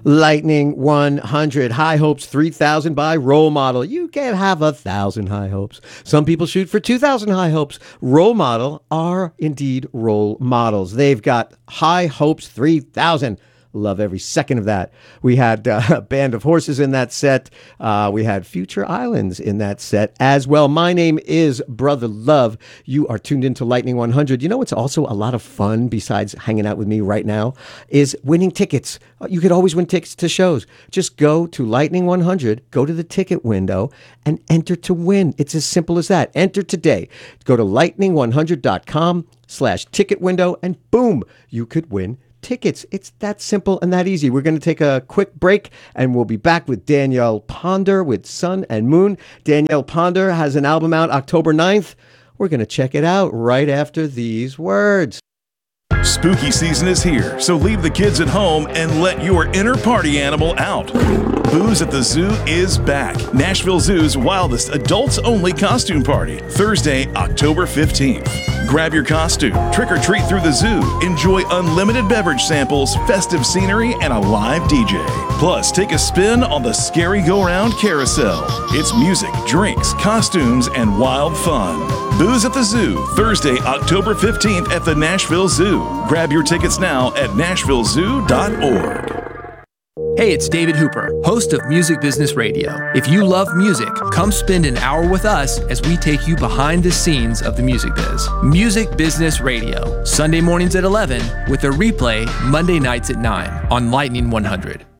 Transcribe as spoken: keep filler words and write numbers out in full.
Lightning one hundred. High hopes three thousand by Role Model. You can have a thousand high hopes. Some people shoot for two thousand high hopes. Role Model are indeed role models. They've got high hopes three thousand. Love every second of that. We had uh, a Band of Horses in that set. Uh, we had Future Islands in that set as well. My name is Brother Love. You are tuned into Lightning one hundred. You know what's also a lot of fun besides hanging out with me right now is winning tickets. You could always win tickets to shows. Just go to Lightning one hundred, go to the ticket window, and enter to win. It's as simple as that. Enter today. Go to lightning one hundred dot com slash ticket window, and boom, you could win tickets. It's that simple and that easy. We're going to take a quick break and we'll be back with Danielle Ponder with Sun and Moon. Danielle Ponder has an album out October ninth. We're going to check it out right after these words. Spooky season is here, so leave the kids at home and let your inner party animal out. Booze at the Zoo is back. Nashville Zoo's wildest adults-only costume party, Thursday, October fifteenth. Grab your costume, trick or treat through the zoo, enjoy unlimited beverage samples, festive scenery, and a live D J. Plus, take a spin on the Scary Go-Round Carousel. It's music, drinks, costumes, and wild fun. Booze at the Zoo, Thursday, October fifteenth at the Nashville Zoo. Grab your tickets now at nashville zoo dot org. Hey, it's David Hooper, host of Music Business Radio. If you love music, come spend an hour with us as we take you behind the scenes of the music biz. Music Business Radio, Sunday mornings at eleven, with a replay Monday nights at nine on Lightning one hundred.